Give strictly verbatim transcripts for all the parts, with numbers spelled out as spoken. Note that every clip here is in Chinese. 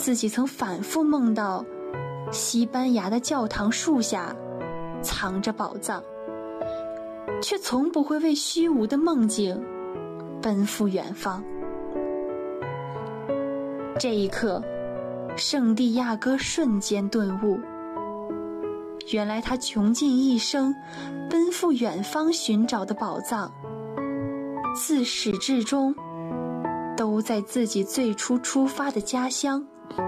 自己曾反复梦到西班牙的教堂树下藏着宝藏，却从不会为虚无的梦境奔赴远方。这一刻，圣地亚哥瞬间顿悟，原来他穷尽一生奔赴远方寻找的宝藏，自始至终都在自己最初出发的家乡。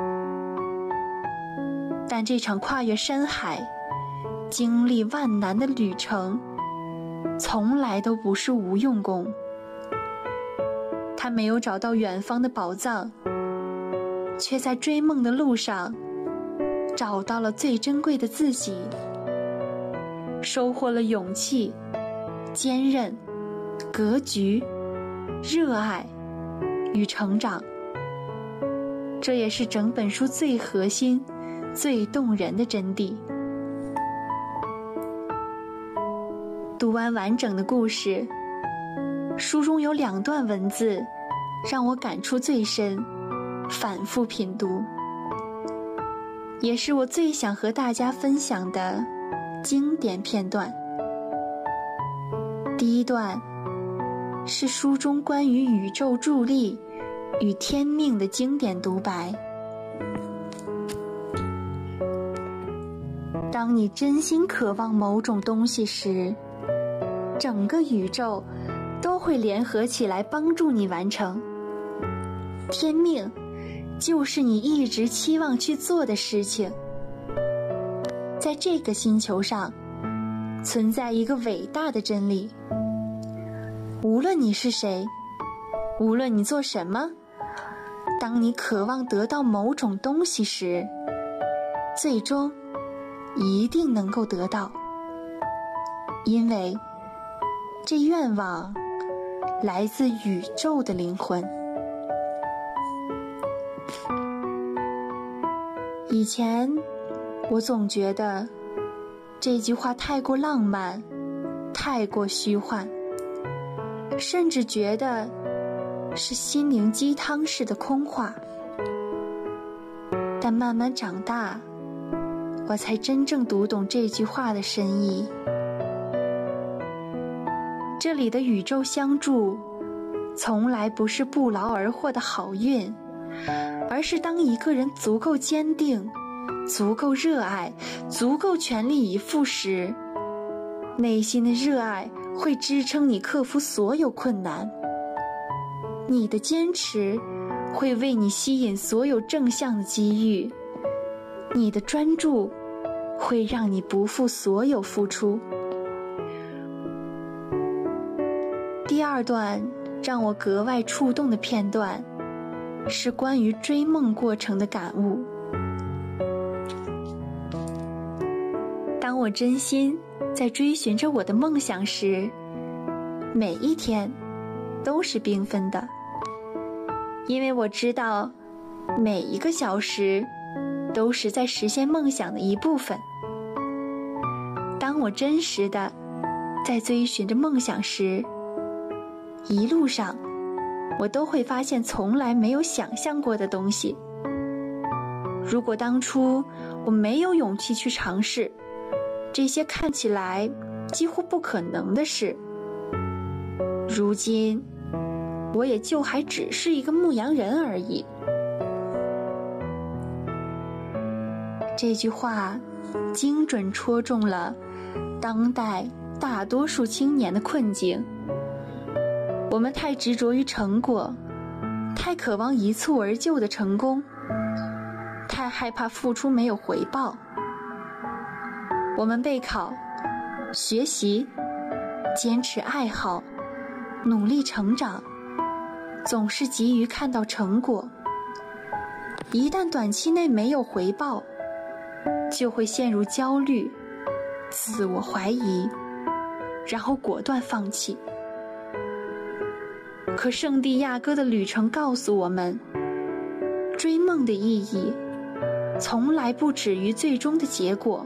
但这场跨越山海、经历万难的旅程，从来都不是无用功。他没有找到远方的宝藏，却在追梦的路上找到了最珍贵的自己，收获了勇气、坚韧、格局、热爱与成长。这也是整本书最核心、最动人的真谛。读完完整的故事，书中有两段文字让我感触最深，反复品读，也是我最想和大家分享的经典片段。第一段是书中关于宇宙助力与天命的经典独白。当你真心渴望某种东西时，整个宇宙都会联合起来帮助你完成。天命就是你一直期望去做的事情。在这个星球上，存在一个伟大的真理：无论你是谁，无论你做什么，当你渴望得到某种东西时，最终一定能够得到。因为这愿望来自宇宙的灵魂。以前我总觉得这句话太过浪漫，太过虚幻，甚至觉得是心灵鸡汤式的空话。但慢慢长大，我才真正读懂这句话的深意。这里的宇宙相助，从来不是不劳而获的好运，而是当一个人足够坚定、足够热爱、足够全力以赴时，内心的热爱会支撑你克服所有困难。你的坚持会为你吸引所有正向的机遇，你的专注会让你不负所有付出。第二段让我格外触动的片段，是关于追梦过程的感悟。当我真心在追寻着我的梦想时，每一天都是缤纷的，因为我知道每一个小时都是在实现梦想的一部分。当我真实的在追寻着梦想时，一路上我都会发现从来没有想象过的东西。如果当初我没有勇气去尝试这些看起来几乎不可能的事，如今我也就还只是一个牧羊人而已。这句话精准戳中了当代大多数青年的困境。我们太执着于成果，太渴望一蹴而就的成功，太害怕付出没有回报。我们备考、学习、坚持爱好、努力成长，总是急于看到成果。一旦短期内没有回报，就会陷入焦虑、自我怀疑，然后果断放弃。可圣地亚哥的旅程告诉我们，追梦的意义从来不止于最终的结果。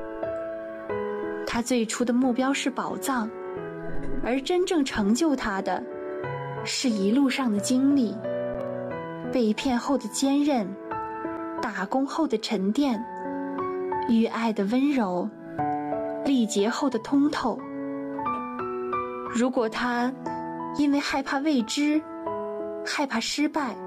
他最初的目标是宝藏，而真正成就他的是一路上的经历、被骗后的坚韧、 打工后的沉淀，遇爱的温柔，历劫后的通透。如果他因为害怕未知，害怕失败，